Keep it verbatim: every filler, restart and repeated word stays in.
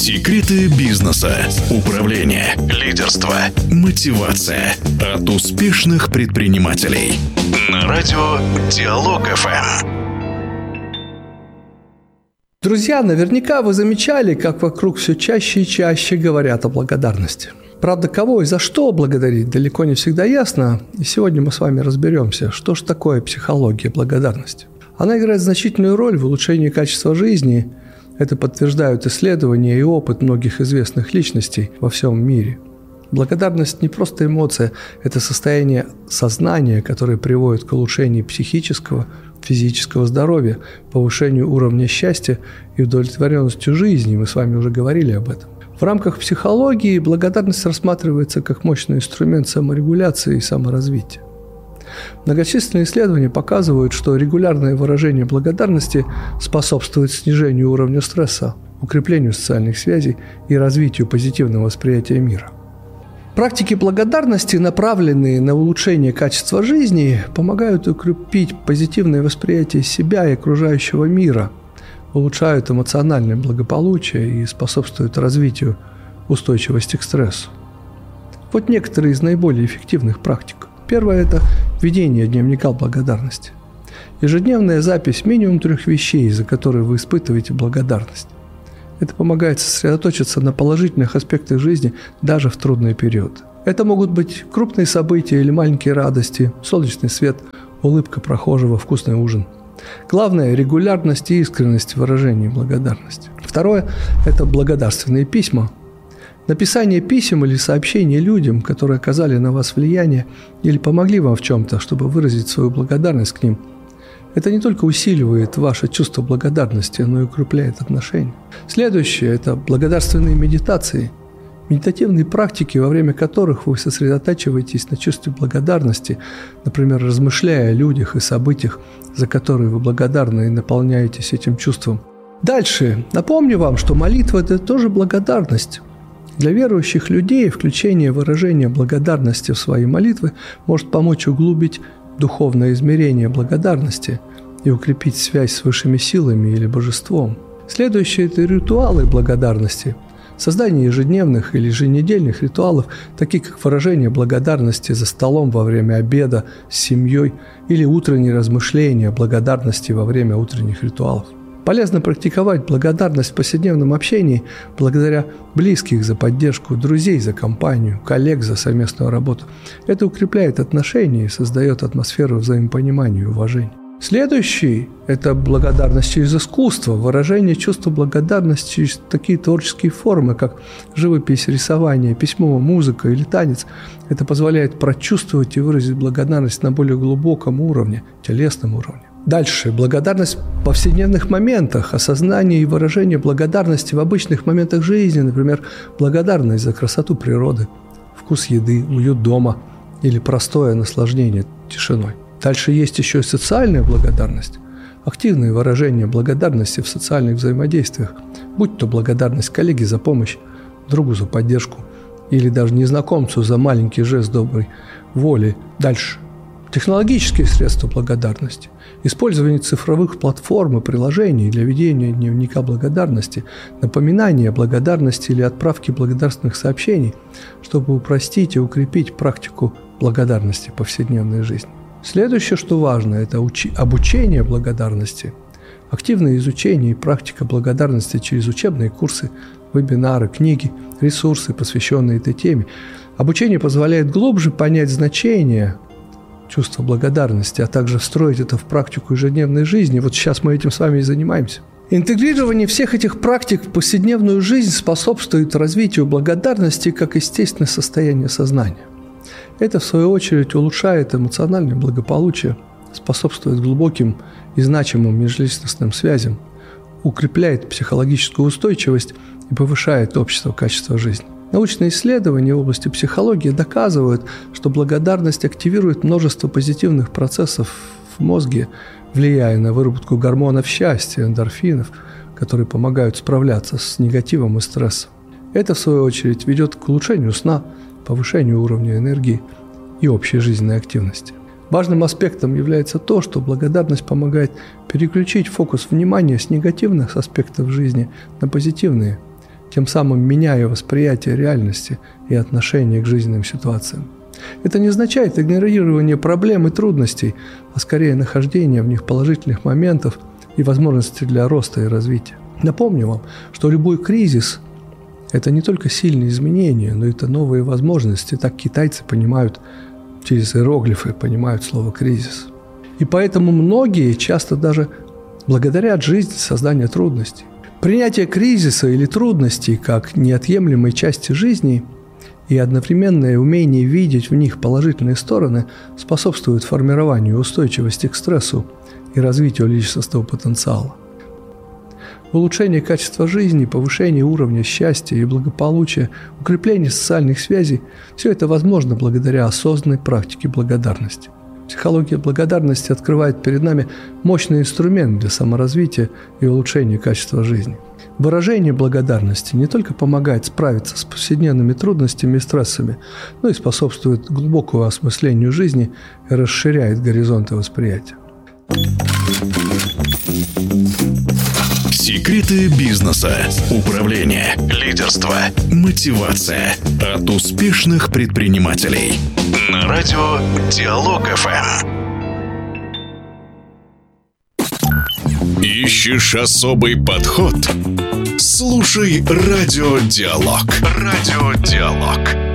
Секреты бизнеса, управления, лидерства, мотивация от успешных предпринимателей. На радио Диалог-эф эм. Друзья, наверняка вы замечали, как вокруг все чаще и чаще говорят о благодарности. Правда, кого и за что благодарить, далеко не всегда ясно, и сегодня мы с вами разберемся, что же такое психология благодарности. Она играет значительную роль в улучшении качества жизни, это подтверждают исследования и опыт многих известных личностей во всем мире. Благодарность не просто эмоция, это состояние сознания, которое приводит к улучшению психического, физического здоровья, повышению уровня счастья и удовлетворенности жизни, мы с вами уже говорили об этом. В рамках психологии благодарность рассматривается как мощный инструмент саморегуляции и саморазвития. Многочисленные исследования показывают, что регулярное выражение благодарности способствует снижению уровня стресса, укреплению социальных связей и развитию позитивного восприятия мира. Практики благодарности, направленные на улучшение качества жизни, помогают укрепить позитивное восприятие себя и окружающего мира, улучшают эмоциональное благополучие и способствуют развитию устойчивости к стрессу. Вот некоторые из наиболее эффективных практик. Первое – это ведение дневника благодарности. Ежедневная запись минимум трех вещей, за которые вы испытываете благодарность. Это помогает сосредоточиться на положительных аспектах жизни даже в трудные периоды. Это могут быть крупные события или маленькие радости, солнечный свет, улыбка прохожего, вкусный ужин. Главное – регулярность и искренность в выражении благодарности. Второе – это благодарственные письма. Написание писем или сообщений людям, которые оказали на вас влияние или помогли вам в чем-то, чтобы выразить свою благодарность к ним, это не только усиливает ваше чувство благодарности, но и укрепляет отношения. Следующее – это благодарственные медитации. Медитативные практики, во время которых вы сосредотачиваетесь на чувстве благодарности, например, размышляя о людях и событиях, за которые вы благодарны и наполняетесь этим чувством. Дальше. Напомню вам, что молитва – это тоже благодарность. Для верующих людей включение выражения благодарности в свои молитвы может помочь углубить духовное измерение благодарности и укрепить связь с высшими силами или божеством. Следующее – это ритуалы благодарности. Создание ежедневных или еженедельных ритуалов, таких как выражение благодарности за столом во время обеда с семьей или утренние размышления благодарности во время утренних ритуалов. Полезно практиковать благодарность в повседневном общении благодаря близких за поддержку, друзей за компанию, коллег за совместную работу. Это укрепляет отношения и создает атмосферу взаимопонимания и уважения. Следующий – это благодарность через искусство, выражение чувства благодарности через такие творческие формы, как живопись, рисование, письмо, музыка или танец. Это позволяет прочувствовать и выразить благодарность на более глубоком уровне, телесном уровне. Дальше. Благодарность в повседневных моментах, осознание и выражение благодарности в обычных моментах жизни, например, благодарность за красоту природы, вкус еды, уют дома или простое наслаждение тишиной. Дальше есть еще и социальная благодарность, активное выражение благодарности в социальных взаимодействиях, будь то благодарность коллеге за помощь, другу за поддержку или даже незнакомцу за маленький жест доброй воли. Дальше. Технологические средства благодарности, использование цифровых платформ и приложений для ведения дневника благодарности, напоминания о благодарности или отправки благодарственных сообщений, чтобы упростить и укрепить практику благодарности в повседневной жизни. Следующее, что важно, это учи- обучение благодарности, активное изучение и практика благодарности через учебные курсы, вебинары, книги, ресурсы, посвященные этой теме. Обучение позволяет глубже понять значение чувства благодарности, а также встроить это в практику ежедневной жизни. Вот сейчас мы этим с вами и занимаемся. Интегрирование всех этих практик в повседневную жизнь способствует развитию благодарности как естественное состояние сознания. Это, в свою очередь, улучшает эмоциональное благополучие, способствует глубоким и значимым межличностным связям, укрепляет психологическую устойчивость и повышает общее качество жизни. Научные исследования в области психологии доказывают, что благодарность активирует множество позитивных процессов в мозге, влияя на выработку гормонов счастья, эндорфинов, которые помогают справляться с негативом и стрессом. Это, в свою очередь, ведет к улучшению сна, повышению уровня энергии и общей жизненной активности. Важным аспектом является то, что благодарность помогает переключить фокус внимания с негативных аспектов жизни на позитивные, тем самым меняя восприятие реальности и отношение к жизненным ситуациям. Это не означает игнорирование проблем и трудностей, а скорее нахождение в них положительных моментов и возможностей для роста и развития. Напомню вам, что любой кризис – это не только сильные изменения, но это новые возможности. Так китайцы понимают, через иероглифы понимают слово «кризис». И поэтому многие часто даже благодарят жизни создания трудностей. Принятие кризиса или трудностей как неотъемлемой части жизни и одновременное умение видеть в них положительные стороны способствует формированию устойчивости к стрессу и развитию личностного потенциала. Улучшение качества жизни, повышение уровня счастья и благополучия, укрепление социальных связей – все это возможно благодаря осознанной практике благодарности. Психология благодарности открывает перед нами мощный инструмент для саморазвития и улучшения качества жизни. Выражение благодарности не только помогает справиться с повседневными трудностями и стрессами, но и способствует глубокому осмыслению жизни и расширяет горизонты восприятия. Секреты бизнеса, управления, лидерства, мотивация от успешных предпринимателей. На радио Диалог-ФМ. Ищешь особый подход? Слушай Радио Диалог. Радио Диалог.